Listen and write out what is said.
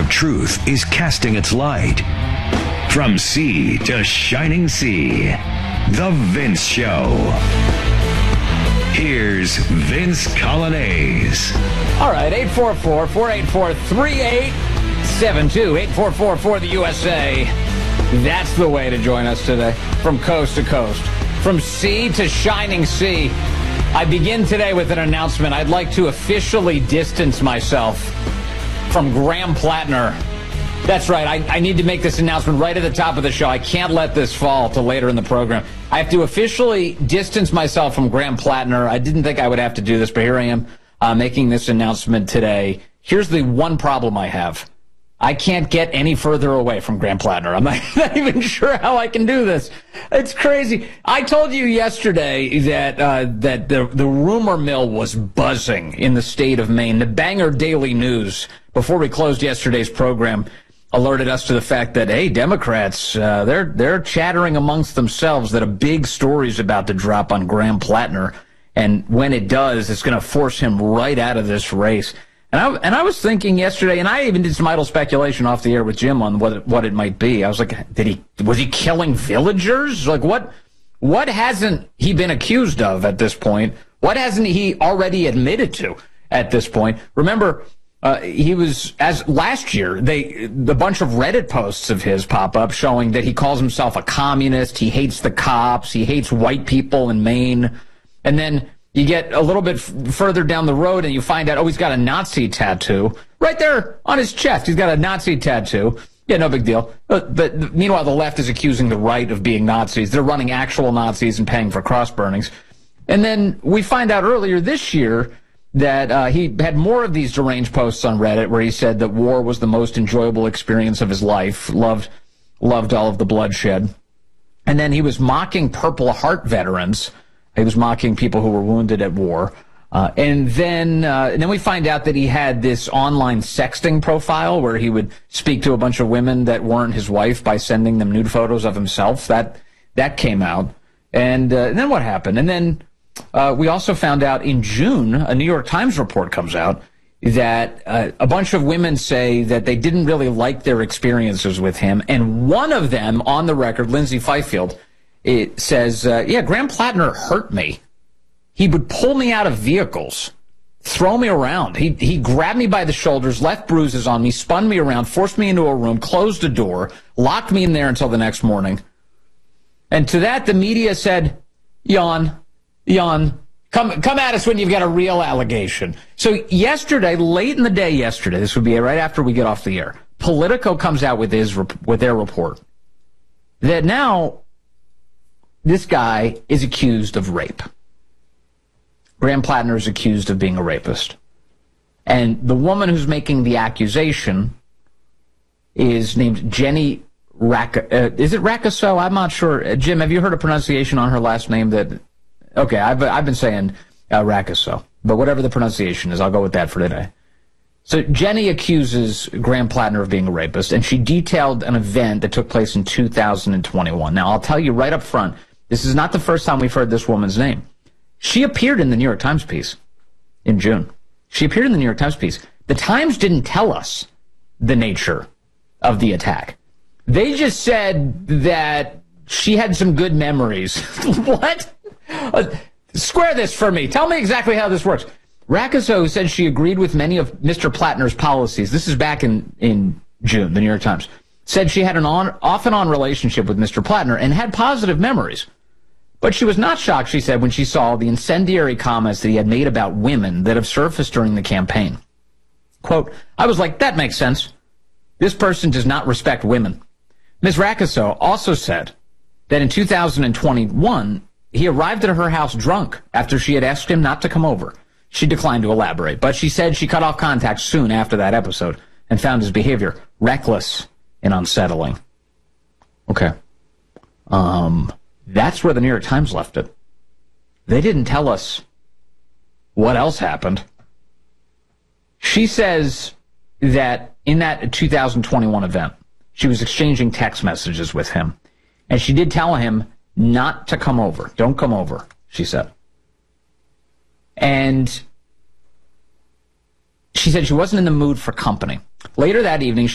truth is casting its light. From sea to shining sea, The Vince Show. Here's Vince Coglianese. All right, 844-484-3872, 844 for the USA. That's the way to join us today, from coast to coast, from sea to shining sea. I begin today with an announcement. I'd like to officially distance myself from Graham Plattner. That's right. I need to make this announcement right at the top of the show. I can't let this fall till later in the program. I have to officially distance myself from Graham Plattner. I didn't think I would have to do this, but here I am making this announcement today. Here's the one problem I have. I can't get any further away from Graham Plattner. I'm not even sure how I can do this. It's crazy. I told you yesterday that the rumor mill was buzzing in the state of Maine. The Bangor Daily News, before we closed yesterday's program, alerted us to the fact that, hey, Democrats, they're chattering amongst themselves that a big story is about to drop on Graham Plattner, and when it does, it's going to force him right out of this race. And I was thinking yesterday, and I even did some idle speculation off the air with Jim on what it might be. I was like, was he killing villagers? Like, what hasn't he been accused of at this point? What hasn't he already admitted to at this point? Remember, he was, as last year, the bunch of Reddit posts of his pop up showing that he calls himself a communist, he hates the cops, he hates white people in Maine, and then you get a little bit further down the road and you find out, oh, he's got a Nazi tattoo right there on his chest. He's got a Nazi tattoo. Yeah, no big deal. But meanwhile, the left is accusing the right of being Nazis. They're running actual Nazis and paying for cross burnings. And then we find out earlier this year that he had more of these deranged posts on Reddit where he said that war was the most enjoyable experience of his life, loved all of the bloodshed. And then he was mocking Purple Heart veterans. He was mocking people who were wounded at war. And then we find out that he had this online sexting profile where he would speak to a bunch of women that weren't his wife by sending them nude photos of himself. That came out. And then what happened? And then we also found out in June, a New York Times report comes out that a bunch of women say that they didn't really like their experiences with him. And one of them, on the record, Lindsay Fifield, it says, Graham Plattner hurt me. He would pull me out of vehicles, throw me around. He grabbed me by the shoulders, left bruises on me, spun me around, forced me into a room, closed a door, locked me in there until the next morning. And to that, the media said, yawn, come at us when you've got a real allegation. So yesterday, late in the day yesterday, this would be right after we get off the air, Politico comes out with their report that now this guy is accused of rape. Graham Plattner is accused of being a rapist. And the woman who's making the accusation is named Jenny is it Racasso? I'm not sure. Jim, have you heard a pronunciation on her last name that... Okay, I've been saying Racasso. But whatever the pronunciation is, I'll go with that for today. So Jenny accuses Graham Plattner of being a rapist, and she detailed an event that took place in 2021. Now, I'll tell you right up front, this is not the first time we've heard this woman's name. She appeared in the New York Times piece in June. She appeared in the New York Times piece. The Times didn't tell us the nature of the attack. They just said that she had some good memories. What? Square this for me. Tell me exactly how this works. Racasso said she agreed with many of Mr. Plattner's policies. This is back in June, the New York Times. Said she had an off-and-on relationship with Mr. Plattner and had positive memories. But she was not shocked, she said, when she saw the incendiary comments that he had made about women that have surfaced during the campaign. Quote, I was like, that makes sense. This person does not respect women. Ms. Racasso also said that in 2021, he arrived at her house drunk after she had asked him not to come over. She declined to elaborate, but she said she cut off contact soon after that episode and found his behavior reckless and unsettling. Okay. That's where the New York Times left it. They didn't tell us what else happened. She says that in that 2021 event, she was exchanging text messages with him. And she did tell him not to come over. Don't come over, she said. And she said she wasn't in the mood for company. Later that evening,